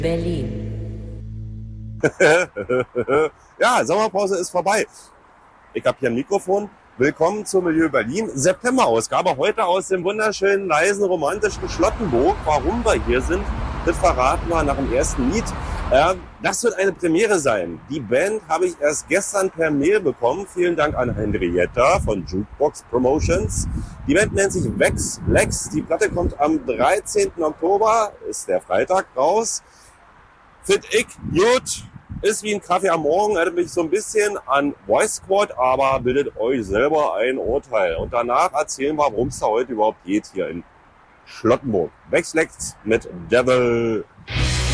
Berlin. Ja, Sommerpause ist vorbei. Ich habe hier ein Mikrofon. Willkommen zum Milieu Berlin. September-Ausgabe heute aus dem wunderschönen, leisen, romantischen Schlottenburg. Warum wir hier sind, das verraten wir nach dem ersten Lied. Das wird eine Premiere sein. Die Band habe ich erst gestern per Mail bekommen. Vielen Dank an Henrietta von Jukebox Promotions. Die Band nennt sich Vex Lex. Die Platte kommt am 13. Oktober, ist der Freitag, raus. Find ich gut. Ist wie ein Kaffee am Morgen, erinnert mich so ein bisschen an Voice Squad, aber bildet euch selber ein Urteil. Und danach erzählen wir, worum es da heute überhaupt geht hier in Schlottenburg. Vex Lex mit Devil.